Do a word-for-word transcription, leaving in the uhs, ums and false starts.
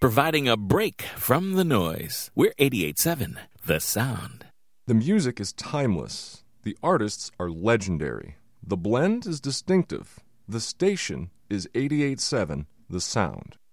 providing a break from the noise. We're eighty-eight point seven, The Sound. The music is timeless. The artists are legendary. The blend is distinctive. The station is eighty-eight point seven, The Sound.